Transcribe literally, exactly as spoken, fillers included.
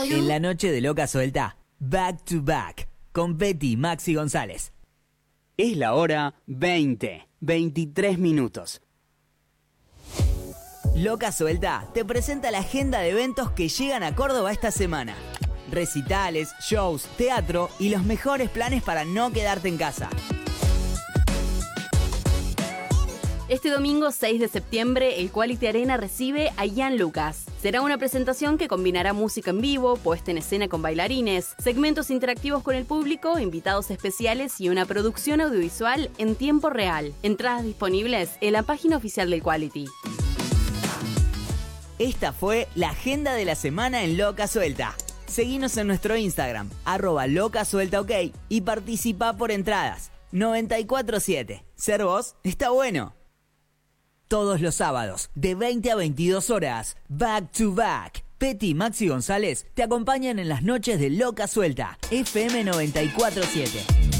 En la noche de Loca Suelta, Back to Back, con Betty y Maxi González. Es la hora veinte, veintitrés minutos. Loca Suelta te presenta la agenda de eventos que llegan a Córdoba esta semana. Recitales, shows, teatro y los mejores planes para no quedarte en casa. Este domingo seis de septiembre, el Quality Arena recibe a Ian Lucas. Será una presentación que combinará música en vivo, puesta en escena con bailarines, segmentos interactivos con el público, invitados especiales y una producción audiovisual en tiempo real. Entradas disponibles en la página oficial del Quality. Esta fue la agenda de la semana en Loca Suelta. Seguinos en nuestro Instagram, arroba Loca Suelta OK, y participa por entradas. noventa y cuatro siete. Ser vos está bueno. Todos los sábados, de veinte a veintidós horas, Back to Back. Petty y Maxi González te acompañan en las noches de Loca Suelta, F M noventa y cuatro siete.